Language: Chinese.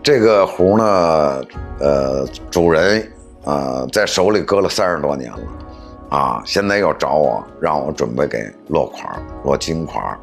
这个壶呢，主人在手里搁了30多年了，啊，现在又找我，让我准备给落款、落金款